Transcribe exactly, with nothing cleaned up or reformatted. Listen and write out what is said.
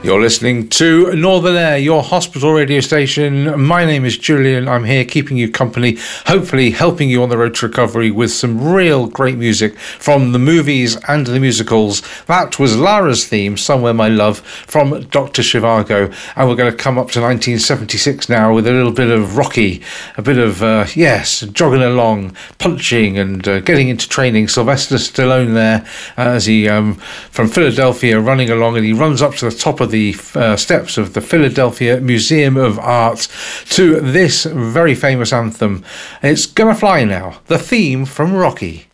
You're listening to Northern Air, your hospital radio station. My name is Julian. I'm here keeping you company, hopefully helping you on the road to recovery with some real great music from the movies and the musicals. That was Lara's theme, Somewhere My Love, from Doctor Zhivago. And we're going to come up to nineteen seventy-six now with a little bit of Rocky, a bit of, uh, yes, jogging along, punching and uh, getting into training. Sylvester Stallone there uh, as he, um, from Philadelphia, running along, and he runs up to the top of the uh, steps of the Philadelphia Museum of Art to this very famous anthem. It's Gonna Fly Now, the theme from Rocky.